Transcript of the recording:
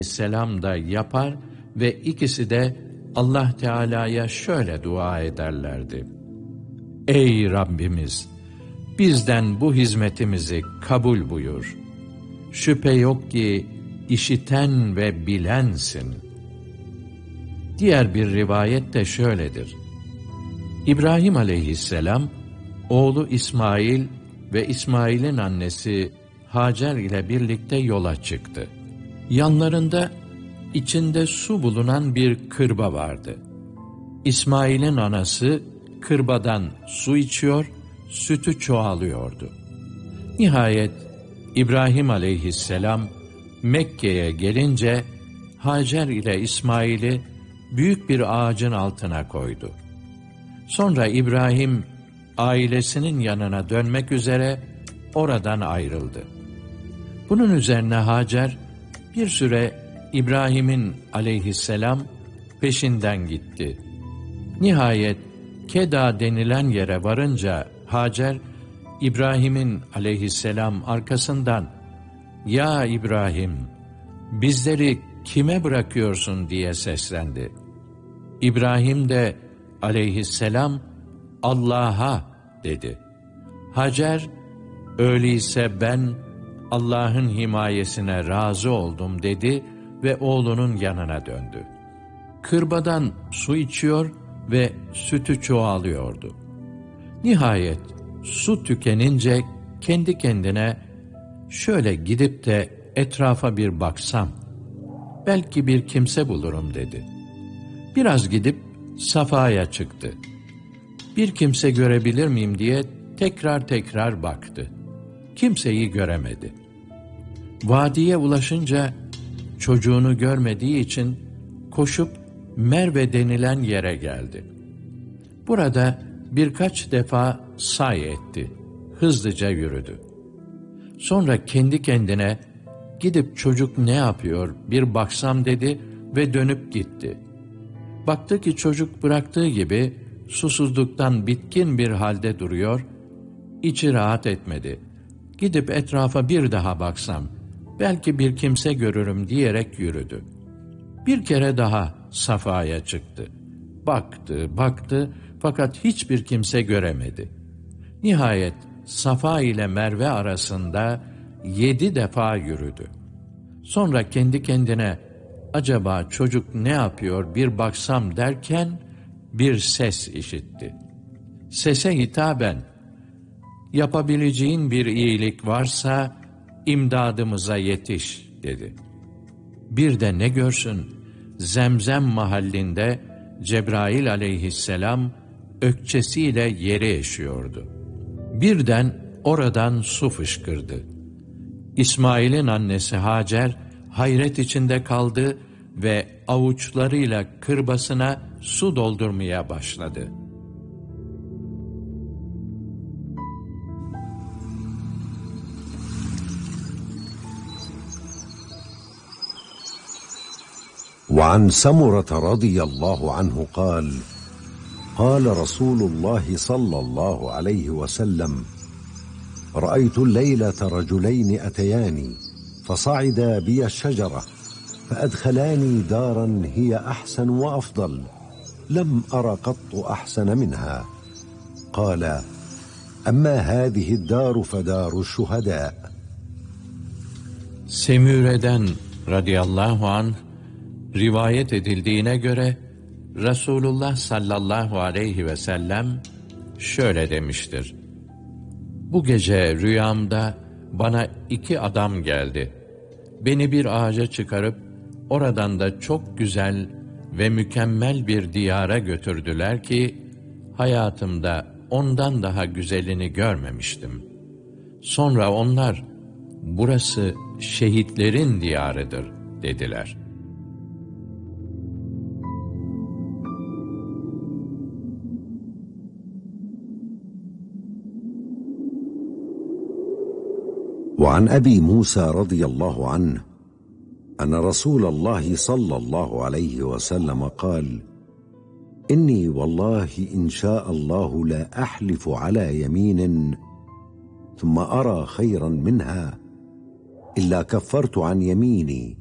Selam da yapar ve ikisi de Allah Teala'ya şöyle dua ederlerdi: Ey Rabbimiz! Bizden bu hizmetimizi kabul buyur. Şüphe yok ki işiten ve bilensin. Diğer bir rivayet de şöyledir: İbrahim aleyhisselam, oğlu İsmail ve İsmail'in annesi Hacer ile birlikte yola çıktı. Yanlarında içinde su bulunan bir kırba vardı. İsmail'in anası kırbadan su içiyor, sütü çoğalıyordu. Nihayet İbrahim aleyhisselam Mekke'ye gelince Hacer ile İsmail'i büyük bir ağacın altına koydu. Sonra İbrahim ailesinin yanına dönmek üzere oradan ayrıldı. Bunun üzerine Hacer bir süre İbrahim'in aleyhisselam peşinden gitti. Nihayet Keda denilen yere varınca Hacer, İbrahim'in aleyhisselam arkasından "Ya İbrahim, bizleri kime bırakıyorsun?" diye seslendi. İbrahim de aleyhisselam "Allah'a" dedi. Hacer, "Öyleyse ben Allah'ın himayesine razı oldum" dedi ve oğlunun yanına döndü. Kırbadan su içiyor ve sütü çoğalıyordu. Nihayet su tükenince kendi kendine "Şöyle gidip de etrafa bir baksam, belki bir kimse bulurum" dedi. Biraz gidip Safa'ya çıktı. Bir kimse görebilir miyim diye tekrar baktı. Kimseyi göremedi. Vadiye ulaşınca çocuğunu görmediği için koşup Merve denilen yere geldi. Burada birkaç defa say etti. Hızlıca yürüdü. Sonra kendi kendine "Gidip çocuk ne yapıyor bir baksam" dedi ve dönüp gitti. Baktı ki çocuk bıraktığı gibi susuzluktan bitkin bir halde duruyor, içi rahat etmedi. "Gidip etrafa bir daha baksam, belki bir kimse görürüm" diyerek yürüdü. Bir kere daha Safa'ya çıktı. Baktı fakat hiçbir kimse göremedi. Nihayet Safa ile Merve arasında 7 defa yürüdü. Sonra kendi kendine "Acaba çocuk ne yapıyor bir baksam" derken bir ses işitti. Sese hitaben "Yapabileceğin bir iyilik varsa imdadımıza yetiş" dedi. Bir de ne görsün, Zemzem mahallinde Cebrail aleyhisselam ökçesiyle yeri eşiyordu. Birden oradan su fışkırdı. İsmail'in annesi Hacer hayret içinde kaldı ve avuçlarıyla kırbasına su doldurmaya başladı. وعن سمرة رضي الله عنه قال قال رسول الله صلى الله عليه وسلم رأيت الليلة رجلين أتياني فصعدا بي الشجرة فأدخلاني دارا هي أحسن وأفضل لم أر قط أحسن منها قال أما هذه الدار فدار الشهداء. Semüre'den radıyallahu anh rivayet edildiğine göre Resulullah sallallahu aleyhi ve sellem şöyle demiştir: Bu gece rüyamda bana 2 adam geldi. Beni bir ağaca çıkarıp oradan da çok güzel ve mükemmel bir diyara götürdüler ki hayatımda ondan daha güzelini görmemiştim. Sonra onlar "Burası şehitlerin diyarıdır" dediler. وعن أبي موسى رضي الله عنه أن رسول الله صلى الله عليه وسلم قال إني والله إن شاء الله لا أحلف على يمين ثم أرى خيرا منها إلا كفرت عن يميني